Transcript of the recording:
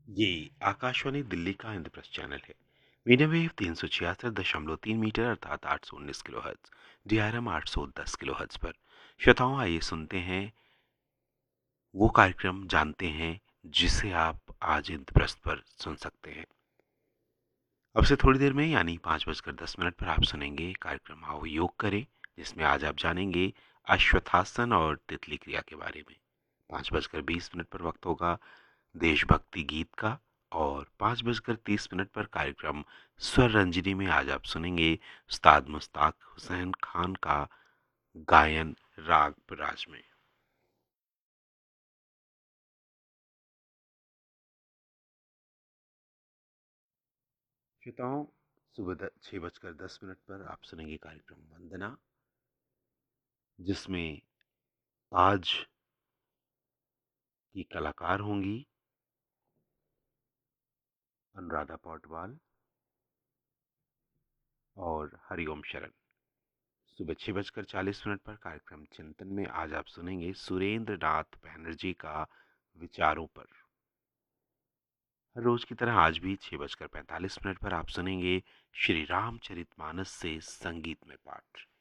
ये आकाशवाणी दिल्ली का इंद्रप्रस्थ चैनल है। मीडियम वेव 366.3 मीटर अर्थात 819 किलोहर्ट्ज, DRM 810 किलोहर्ट्ज पर। श्रोताओं, आइए सुनते हैं वो कार्यक्रम, जानते हैं जिसे आप आज इंद्रप्रस्थ पर सुन सकते हैं। अब से थोड़ी देर में यानी 5:10 पर आप सुनेंगे कार्यक्रम आओ योग करें, जिसमें आज आप जानेंगे अश्वत्थासन और तितली क्रिया के बारे में। 5:20 पर वक्त होगा देशभक्ति गीत का। और 5:30 पर कार्यक्रम स्वर रंजनी में आज आप सुनेंगे उस्ताद मुश्ताक हुसैन खान का गायन राग राज में। श्रोताओं, सुबह 6:10 पर आप सुनेंगे कार्यक्रम वंदना, जिसमें आज की कलाकार होंगी अनुराधा पौडवाल और हरिओम शरण। सुबह 6:40 पर कार्यक्रम चिंतन में आज आप सुनेंगे सुरेंद्र नाथ बैनर्जी का विचारों पर। हर रोज की तरह आज भी 6:45 पर आप सुनेंगे श्री रामचरितमानस से संगीत में पाठ।